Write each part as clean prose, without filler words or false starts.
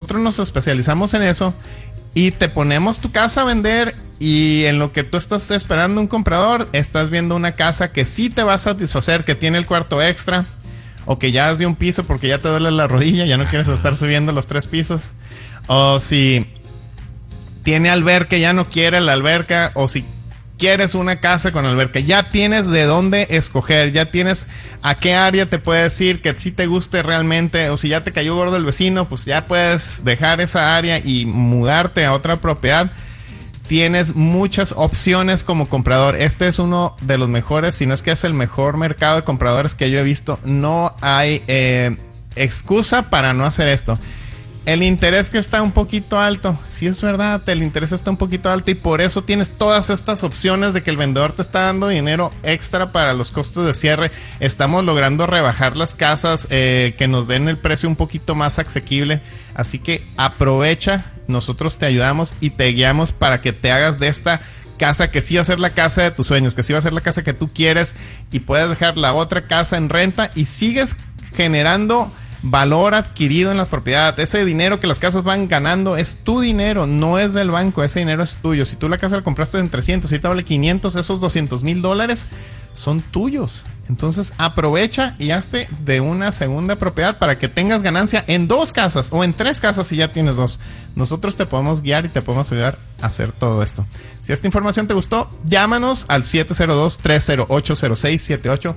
nosotros nos especializamos en eso y te ponemos tu casa a vender, y en lo que tú estás esperando un comprador, estás viendo una casa que sí te va a satisfacer, que tiene el cuarto extra, o que ya es de un piso porque ya te duele la rodilla, ya no quieres estar subiendo los 3 pisos, o si tiene alberca, ya no quiere la alberca, o si quieres una casa con alberca, ya tienes de dónde escoger, ya tienes a qué área te puedes ir que sí te guste realmente, o si ya te cayó gordo el vecino, pues ya puedes dejar esa área y mudarte a otra propiedad. Tienes muchas opciones como comprador. Este es uno de los mejores, si no es que es el mejor mercado de compradores que yo he visto. No hay excusa para no hacer esto. El interés que está un poquito alto, sí es verdad, el interés está un poquito alto, y por eso tienes todas estas opciones de que el vendedor te está dando dinero extra para los costos de cierre. Estamos logrando rebajar las casas, que nos den el precio un poquito más asequible, así que aprovecha, nosotros te ayudamos y te guiamos para que te hagas de esta casa que sí va a ser la casa de tus sueños, que sí va a ser la casa que tú quieres, y puedes dejar la otra casa en renta y sigues generando valor adquirido en las propiedades. Ese dinero que las casas van ganando es tu dinero, no es del banco, ese dinero es tuyo. Si tú la casa la compraste en 300 y ahorita vale 500, esos $200,000 son tuyos. Entonces aprovecha y hazte de una segunda propiedad para que tengas ganancia en 2 casas o en 3 casas si ya tienes 2. Nosotros te podemos guiar y te podemos ayudar a hacer todo esto. Si esta información te gustó, llámanos al 702-308-0678,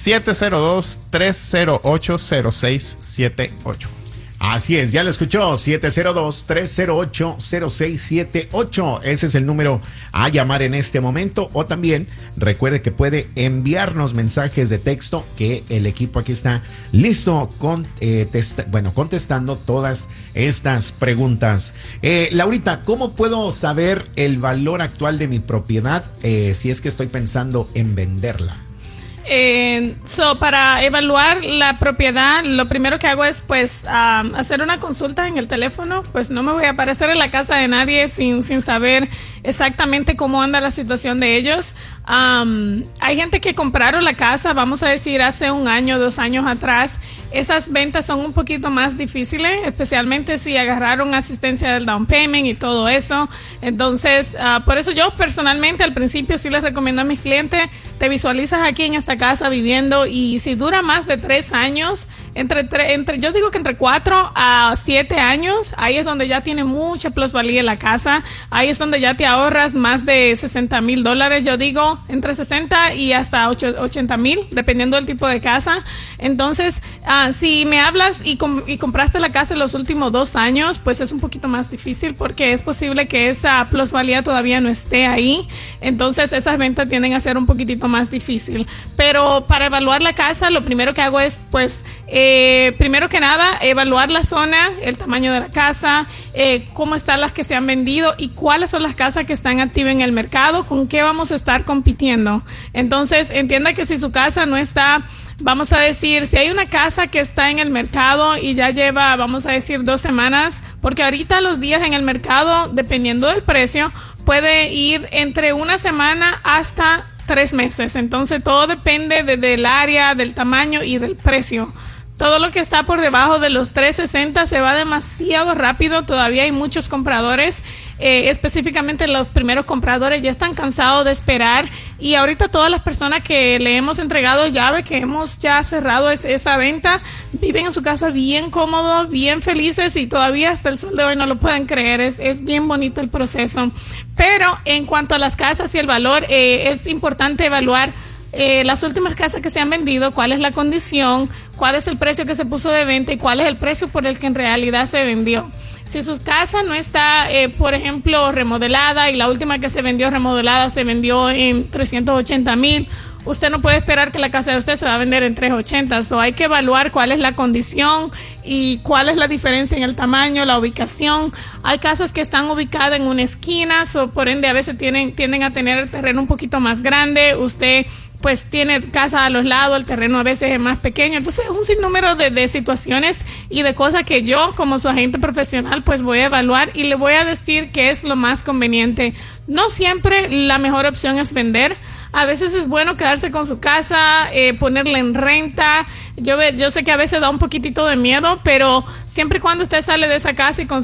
702-308-0678. Así es, ya lo escuchó, 702-308-0678. Ese es el número a llamar en este momento. O también recuerde que puede enviarnos mensajes de texto, que el equipo aquí está listo contestando todas estas preguntas. Laurita, ¿cómo puedo saber el valor actual de mi propiedad si es que estoy pensando en venderla? Para evaluar la propiedad, lo primero que hago es hacer una consulta en el teléfono. Pues no me voy a aparecer en la casa de nadie sin saber exactamente cómo anda la situación de ellos. Hay gente que compraron la casa, vamos a decir, hace 1 año, 2 años atrás. Esas ventas son un poquito más difíciles, especialmente si agarraron asistencia del down payment y todo eso. Entonces, por eso yo personalmente al principio sí les recomiendo a mis clientes, te visualizas aquí en esta casa viviendo, y si dura más de 3 años, yo digo que entre 4 a 7 años, ahí es donde ya tiene mucha plusvalía la casa, ahí es donde ya te ahorras más de $60,000, yo digo entre 60 y hasta 80,000, dependiendo del tipo de casa. Entonces, si me hablas y compraste la casa en los últimos 2 años, pues es un poquito más difícil porque es posible que esa plusvalía todavía no esté ahí, entonces esas ventas tienden a ser un poquitito más difícil. Pero para evaluar la casa, lo primero que hago es, primero que nada, evaluar la zona, el tamaño de la casa, cómo están las que se han vendido y cuáles son las casas que están activas en el mercado, con qué vamos a estar compitiendo. Entonces, entienda que si su casa no está, vamos a decir, si hay una casa que está en el mercado y ya lleva, vamos a decir, 2 semanas, porque ahorita los días en el mercado, dependiendo del precio, puede ir entre 1 semana hasta 3 meses. Entonces todo depende del área, del tamaño y del precio. Todo lo que está por debajo de los 360 se va demasiado rápido. Todavía hay muchos compradores, específicamente los primeros compradores ya están cansados de esperar, y ahorita todas las personas que le hemos entregado llave, que hemos ya cerrado esa venta, viven en su casa bien cómodos, bien felices, y todavía hasta el sol de hoy no lo pueden creer. Es bien bonito el proceso. Pero en cuanto a las casas y el valor, es importante evaluar las últimas casas que se han vendido, cuál es la condición, cuál es el precio que se puso de venta y cuál es el precio por el que en realidad se vendió. Si su casa no está, por ejemplo, remodelada, y la última que se vendió remodelada se vendió en 380,000, usted no puede esperar que la casa de usted se va a vender en 380. So hay que evaluar cuál es la condición y cuál es la diferencia en el tamaño, la ubicación. Hay casas que están ubicadas en una esquina, por ende a veces tienden a tener el terreno un poquito más grande. Usted pues tiene casa a los lados, el terreno a veces es más pequeño. Entonces un sinnúmero de situaciones y de cosas que yo como su agente profesional pues voy a evaluar y le voy a decir qué es lo más conveniente. No siempre la mejor opción es vender. A veces es bueno quedarse con su casa, ponerla en renta. Yo sé que a veces da un poquitito de miedo, pero siempre y cuando usted sale de esa casa y